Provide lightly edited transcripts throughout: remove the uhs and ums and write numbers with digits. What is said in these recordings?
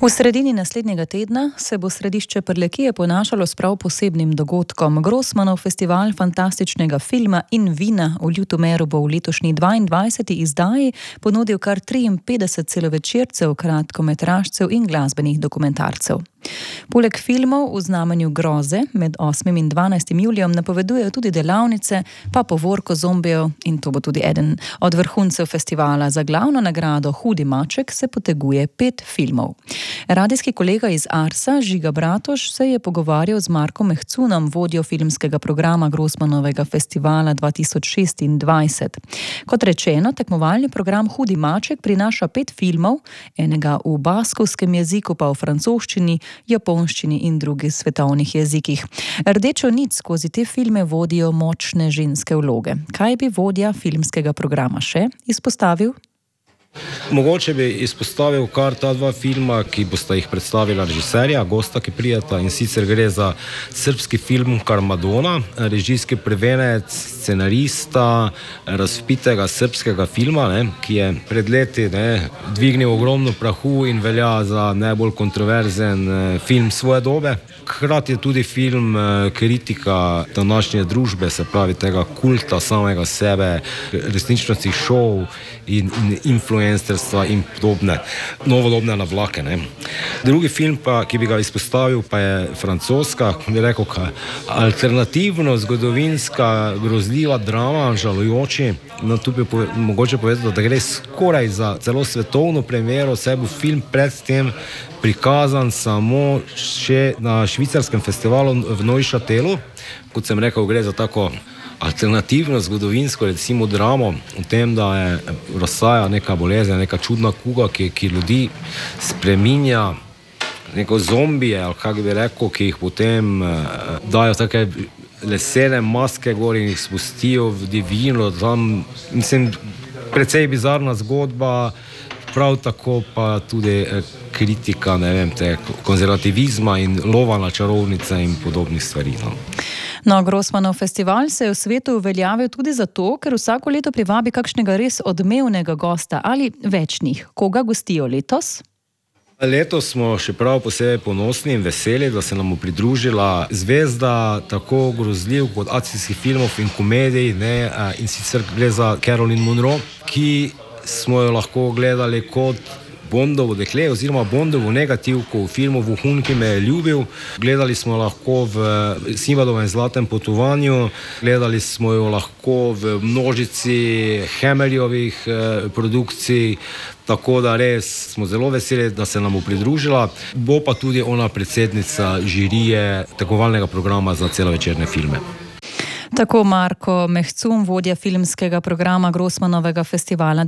V sredini naslednjega tedna se bo središče Prlekije ponašalo s prav posebnim dogodkom. Grossmanov festival fantastičnega filma in vina v Ljutomeru bo v letošnji 22. izdaji ponudil kar 53 celovečercev, kratkometražcev in glasbenih dokumentarcev. Poleg filmov v znamenju groze med 8. in 12. julijem napovedujejo tudi delavnice, pa povorko zombijev, in to bo tudi eden od vrhuncev festivala. Za glavno nagrado Hudi maček se poteguje 5 filmov. Radijski kolega iz Arsa, Žiga Bratoš, se je pogovarjal z Markom Mehcunom, vodjo filmskega programa Grossmanovega festivala 2026. Kot rečeno, tekmovalni program Hudi maček prinaša 5 filmov, enega v baskovskem jeziku, pa v francoščini, japonščini in drugih svetovnih jezikih. Rdečo nit skozi te filme vodijo močne ženske vloge. Kaj bi vodja filmskega programa še izpostavil? Mogoče bi izpostavil kar ta 2 filma, ki bosta jih predstavila režiserja, gosta, ki prijeta, in sicer gre za srbski film Karmadona, režijski prvenec, scenarista razvpitega srbskega filma, ki je pred leti dvignil ogromno prahu in velja za najbolj kontroverzen film svoje dobe. Hkrati je tudi film kritika današnje družbe, se pravi tega kulta samega sebe, resničnostnih šov in influencerstva in podobne novodobne navlake. Drugi film, ki bi ga izpostavil, pa je francoska, bi rekel, alternativno zgodovinska grozljiva drama, žalujoči. Tu bi mogoče povedati, da gre skoraj za celo svetovno premiero, saj bo film predtem prikazan samo še na švicarskem festivalu v Neuchâtelu. Kot sem rekel, gre za tako alternativno zgodovinsko, recimo dramo o tem, da je razsaja neka bolezen, neka čudna kuga, ki ljudi spreminja, neko zombije, ali kako bi rekel, ki jih potem dajo take lesene maske gor in jih spustijo v divjino. Tam, mislim, precej bizarna zgodba, prav tako pa tudi kritika, te konzervativizma in lova na čarovnice in podobnih stvari. No, Grossmanov festival se je v svetu uveljavil tudi zato, ker vsako leto privabi kakšnega res odmevnega gosta ali več njih. Koga gostijo letos? Letos smo še prav posebej ponosni in veseli, da se nam bo pridružila zvezda tako grozljiv kot akcijskih filmov in komedij, in sicer gre za Caroline Munro, ki smo jo lahko gledali kot Bondovo dekle oziroma Bondovo negativko v filmu Vohun, ki me je ljubil. Gledali smo lahko v Sinbadovem zlatem potovanju, gledali smo jo lahko v množici Hammerjevih produkcij, tako da res smo zelo veseli, da se nam bo pridružila. Bo pa tudi ona predsednica žirije tekmovalnega programa za celovečerne filme. Tako Marko Mehcun, vodja filmskega programa Grossmanovega festivala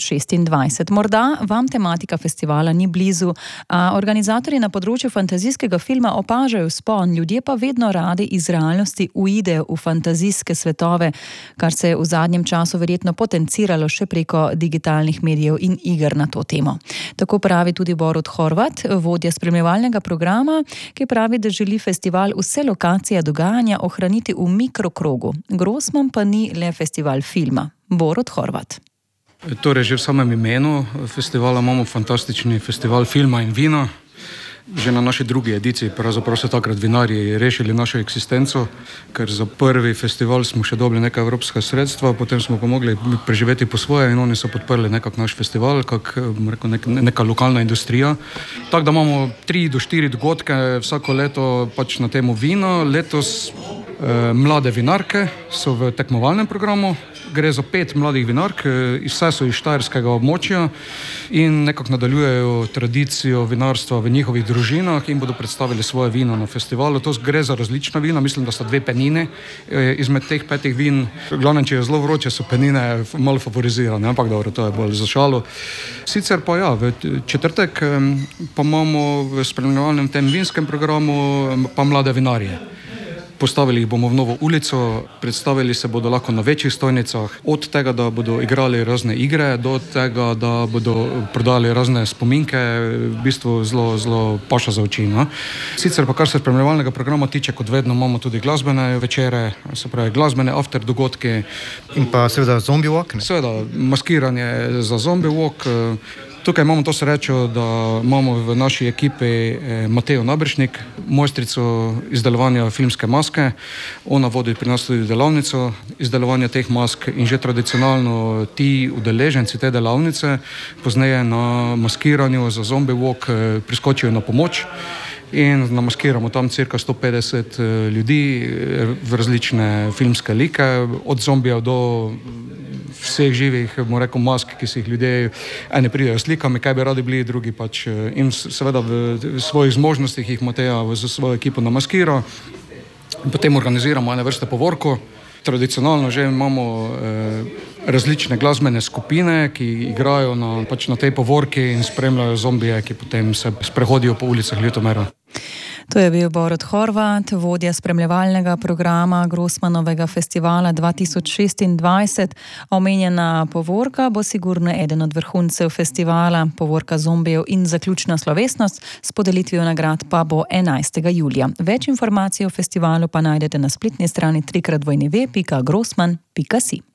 2026. Morda vam tematika festivala ni blizu, a organizatorji na področju fantazijskega filma opažajo vzpon, ljudje pa vedno radi iz realnosti uidejo v fantazijske svetove, kar se je v zadnjem času verjetno potenciralo še preko digitalnih medijev in iger na to temo. Tako pravi tudi Borut Horvat, vodja spremljevalnega programa, ki pravi, da želi festival vse lokacije dogajanja ohraniti v mikrokrogu. Grossman pa ni le festival filma. Borut Horvat. Torej, že v samem imenu festivala imamo fantastični festival filma in vina. Že na naši drugi ediciji pravzaprav so takrat vinarji rešili našo eksistenco, ker za prvi festival smo še dobili neka evropska sredstva, potem smo pa mogli preživeti po svoje in oni so podprli nekak naš festival, neka lokalna industrija. Tako da imamo 3 do 4 dogodke vsako leto pač na temo vina. Letos mlade vinarke so v tekmovalnem programu. Gre za 5 mladih vinark, vse so iz štajerskega območja in nekako nadaljujejo tradicijo vinarstva v njihovih družinah in bodo predstavili svoje vino na festivalu. To gre za različna vina, mislim, da sta 2 penine izmed teh 5 vin. Glavnem, če je zelo vroče, so penine malo favorizirane, ampak dobro, to je bolj za šalo. Sicer pa v četrtek pa imamo v spremljevalnem tem vinskem programu pa mlade vinarje. Postavili jih bomo v novo ulico, predstavili se bodo lahko na večjih stojnicah, od tega, da bodo igrali razne igre, do tega, da bodo prodali razne spominke, v bistvu zelo, zelo paša za oči. Sicer pa kar se spremljevalnega programa tiče, kot vedno imamo tudi glasbene večere, se pravi glasbene after dogodki. In pa seveda zombie walk, ne? Seveda, maskiranje za zombie walk. Tukaj imamo to srečo, da imamo v naši ekipi Matejo Nabršnik, mojstrico izdelovanja filmske maske. Ona vodi pri nas tudi delavnico izdelovanja teh mask in že tradicionalno ti udeleženci te delavnice pozneje na maskiranju za zombie walk priskočijo na pomoč in namaskiramo tam cirka 150 ljudi v različne filmske like, od zombijev do vseh živih, bomo rekel, mask, ki si jih ljudje, eni pridejo slikami, kaj bi radi bili, drugi pač in seveda v svojih zmožnostih jih Mateja z svojo ekipo namaskira. Potem organiziramo ene vrste povorko. Tradicionalno že imamo različne glasbene skupine, ki igrajo na tej povorki in spremljajo zombije, ki potem se sprehodijo po ulicah Ljutomera. To je bil Borut Horvat, vodja spremljevalnega programa Grossmanovega festivala 2026. Omenjena povorka bo sigurno eden od vrhuncev festivala, povorka zombijev in zaključna slovesnost, s podelitvijo nagrad pa bo 11. julija. Več informacij o festivalu pa najdete na spletni strani www.grossman.si.